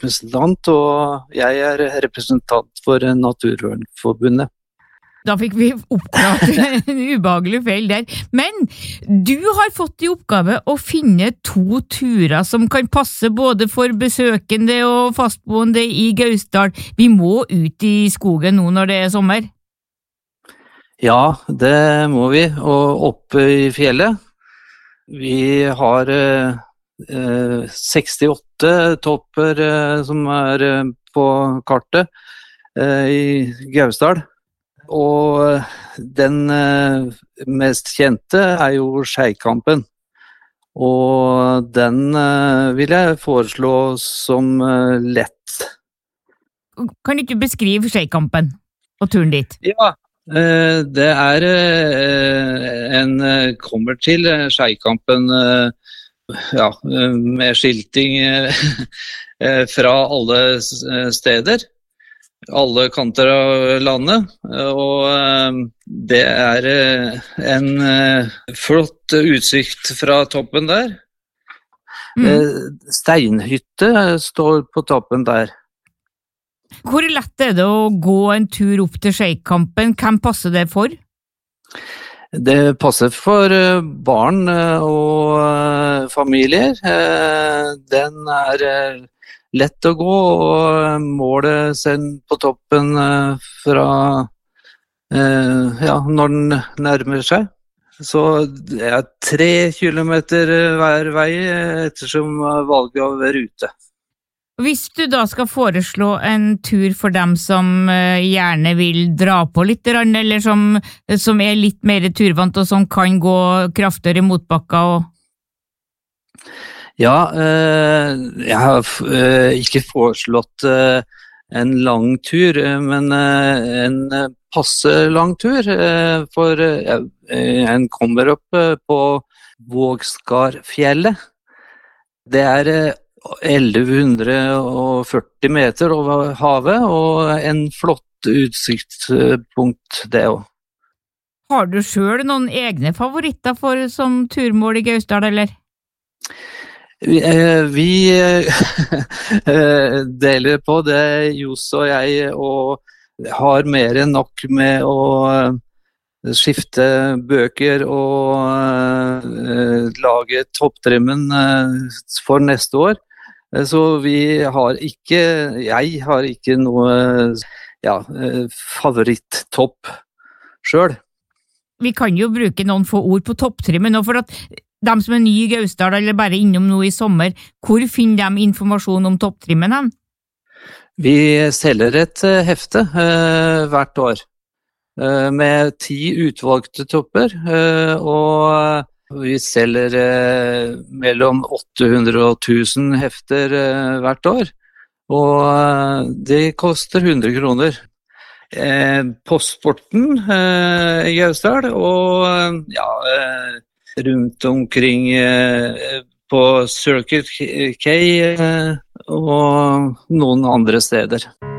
representant, og jeg representant for Naturvernforbundet. Da fikk vi oppklart en ubehagelig feil der. Men du har fått i oppgave å finne 2 turer som kan passe både for besøkende og fastboende i Gausdal. Vi må ut i skogen nå når det er sommer. Ja, det må vi, og oppe i fjellet. Vi har 68 topper som på kartet i Gausdal. Og den mest kjente jo Skeikampen, og den vil jeg foreslå som lett. Kan ikke du beskrive Skeikampen og turen dit? Ja, det en kommer til Skeikampen ja, med skilting fra alle steder. Alle kanter av landet, og det en flott utsikt fra toppen der. Steinhytte står på toppen der. Hvor lett det å gå en tur opp til Skeikampen? Hvem passer det for? Det passer for barn og familier. Den lett å gå, og målet selv på toppen fra ja, når den nærmer seg. Så det 3 kilometer hver vei ettersom valget av rute. Hvis du da skal foreslå en tur for dem som gjerne vil dra på litt, eller som litt mer turvant og som kan gå kraftigere motbakka og Ja, jeg har ikke foreslått en lang tur, men en passe lang tur, for en kommer opp på Vågskarfjellet. Det 1140 meter over havet, og en flott utsiktspunkt det også. Har du selv noen egne favoritter som turmål i Gausdal, eller? Vi deler på det, Jos og jeg, og har mer enn nok med å skifte bøker og lage topptrimmen for neste år. Så jeg har ikke noe favoritt-topp selv. Vi kan jo bruke noen få ord på topptrimmen, og for at de som nye i Gausdal eller bare innom nå i sommer, hvor finner de informasjon om topptrimmen hen? Vi selger et hefte hvert år med 10 utvalgte topper, og vi selger mellom 800 og 1000 hefter hvert år, og det koster 100 kroner. Postsporten i Gausdal, og rundt omkring på Circuit K og noen andre steder.